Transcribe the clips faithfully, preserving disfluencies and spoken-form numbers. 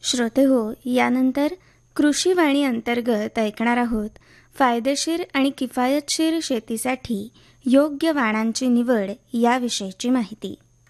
श्रोते हो, यानंतर कृषीवाणी अंतर्गत ऐकणार आहोत फायदेशीर आणि किफायतशीर शेतीसाठी योग्य वाणांची निवड याविषयीची माहिती.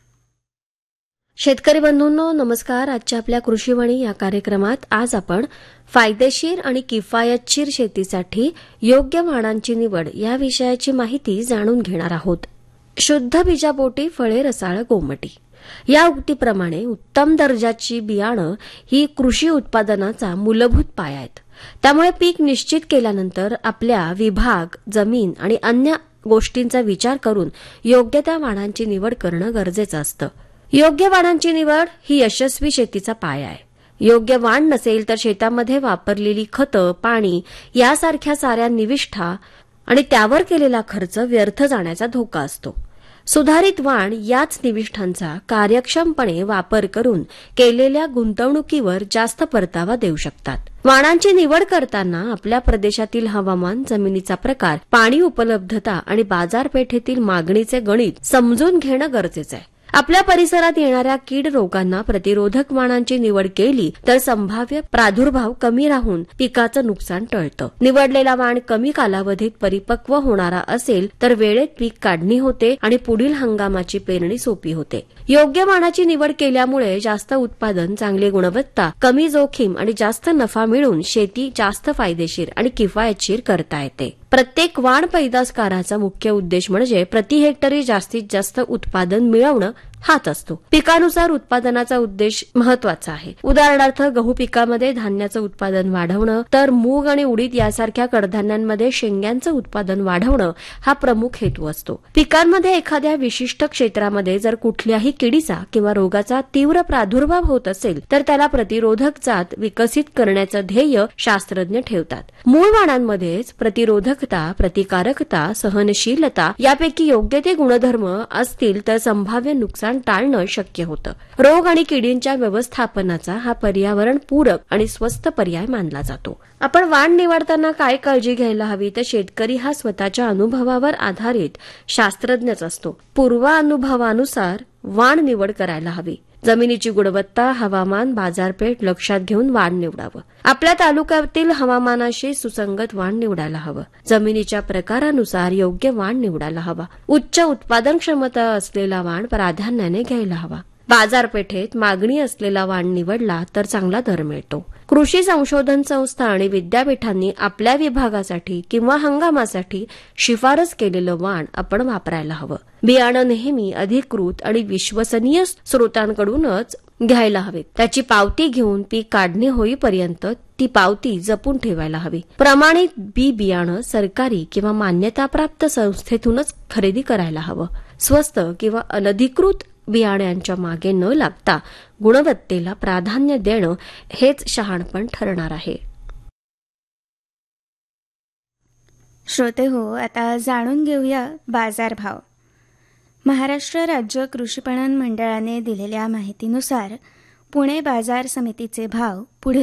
शेतकरी बंधूंनो नमस्कार. आजच्या आपल्या कृषीवाणी या कार्यक्रमात आज आपण फायदेशीर आणि किफायतशीर शेतीसाठी योग्य वाणांची निवड या विषयाची माहिती जाणून घेणार आहोत. शुद्ध बीजापोटी फळे रसाळ गोमटी या उक्तीप्रमाणे उत्तम दर्जाची बियाणं ही कृषी उत्पादनाचा मूलभूत पाया आहेत. त्यामुळे पीक निश्चित केल्यानंतर आपल्या विभाग, जमीन आणि अन्य गोष्टींचा विचार करून योग्य त्या वाणांची निवड करणं गरजेचं असतं. योग्य वाणांची निवड ही यशस्वी शेतीचा पाया आहे. योग्य वाण नसेल तर शेतामध्ये वापरलेली खतं, पाणी यासारख्या साऱ्या निविष्ठा आणि त्यावर केलेला खर्च व्यर्थ जाण्याचा धोका असतो. सुधारित वाण याच निविष्ठांचा कार्यक्षमपणे वापर करून केलेल्या गुंतवणुकीवर जास्त परतावा देऊ शकतात. वाणांची निवड करताना आपल्या प्रदेशातील हवामान, जमिनीचा प्रकार, पाणी उपलब्धता आणि बाजारपेठेतील मागणीचे गणित समजून घेणं गरजेचं आहे. आपल्या परिसरात येणाऱ्या कीड रोगांना प्रतिरोधक वाणांची निवड केली तर संभाव्य प्रादुर्भाव कमी राहून पिकाचं नुकसान टळतं. निवडलेला वाण कमी कालावधीत परिपक्व होणारा असेल तर वेळेत पीक काढणी होते आणि पुढील हंगामाची पेरणी सोपी होते. योग्य वाणाची निवड केल्यामुळे जास्त उत्पादन, चांगली गुणवत्ता, कमी जोखीम आणि जास्त नफा मिळून शेती जास्त फायदेशीर आणि किफायतशीर करता येते. प्रत्येक वाण पैदासकाराचा मुख्य उद्देश म्हणजे प्रति हेक्टरी जास्तीत जास्त उत्पादन मिळवणं हाच असतो. पिकानुसार उत्पादनाचा उद्देश महत्वाचा आहे. उदाहरणार्थ गहू पिकामध्ये धान्याचं उत्पादन वाढवणं तर मूग आणि उडीद यासारख्या कडधान्यांमध्ये शेंग्यांचं उत्पादन वाढवणं हा प्रमुख हेतू असतो. पिकांमध्ये एखाद्या विशिष्ट क्षेत्रामध्ये जर कुठल्याही किडीचा किंवा रोगाचा तीव्र प्रादुर्भाव होत असेल तर त्याला प्रतिरोधक जात विकसित करण्याचं ध्येय शास्त्रज्ञ ठेवतात. मूळ वाणांमध्येच प्रतिरोधकता, प्रतिकारकता, सहनशीलता यापैकी योग्य ते गुणधर्म असतील तर संभाव्य नुकसान टाळणं शक्य होतं. रोग आणि किडींच्या व्यवस्थापनाचा हा पर्यावरण पूरक आणि स्वस्त पर्याय मानला जातो. आपण वाण निवडताना काय काळजी घ्यायला हवी तर शेतकरी हा स्वतःच्या अनुभवावर आधारित शास्त्रज्ञच असतो. पूर्वानुभवानुसार वाण निवड करायला हवी. जमिनीची गुणवत्ता, हवामान, बाजारपेठ लक्षात घेऊन वाण निवडावं. आपल्या तालुक्यातील हवामानाशी सुसंगत वाण निवडायला हवं. जमिनीच्या प्रकारानुसार योग्य वाण निवडायला हवा. उच्च उत्पादन क्षमता असलेला वाण प्राधान्याने घ्यायला हवा. बाजारपेठेत मागणी असलेला वाण निवडला तर चांगला दर मिळतो. कृषी संशोधन संस्था आणि विद्यापीठांनी आपल्या विभागासाठी किंवा हंगामासाठी शिफारस केलेलं वाण आपण वापरायला हवं. बियाणं नेहमी अधिकृत आणि विश्वसनीय स्रोतांकडूनच घ्यायला हवे. त्याची पावती घेऊन पीक काढणी होईपर्यंत ती पावती जपून ठेवायला हवी. प्रमाणित बी बियाणं सरकारी किंवा मान्यताप्राप्त संस्थेतूनच खरेदी करायला हवं. स्वस्त किंवा अनधिकृत बियाण्यांच्या मागे न लागता गुणवत्तेला प्राधान्य देणं हेच शहाणपण ठरणार आहे. श्रोते हो, आता जाणून घेऊया बाजारभाव. महाराष्ट्र राज्य कृषी पणन मंडळाने दिलेल्या माहितीनुसार पुणे बाजार समितीचे भाव पुढील